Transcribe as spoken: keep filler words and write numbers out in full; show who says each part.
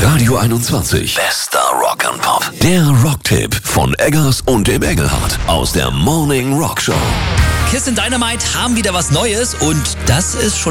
Speaker 1: Radio einundzwanzig. Bester Rock and Pop. Der Rocktipp von Eggers und dem Engelhardt aus der Morning Rock Show.
Speaker 2: Kiss and Dynamite haben wieder was Neues und das ist schon